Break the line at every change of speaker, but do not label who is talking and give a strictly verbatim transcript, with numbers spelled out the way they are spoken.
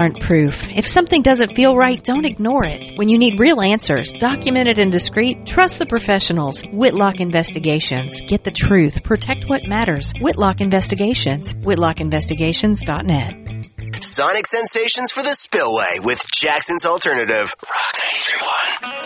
aren't proof. If something doesn't feel right, don't ignore it. When you need real answers, documented and discreet, trust the professionals. Whitlock Investigations. Get the truth. Protect what matters. Whitlock Investigations. whitlock investigations dot net.
Sonic Sensations for the Spillway with Jackson's Alternative. Rock ninety-three point one.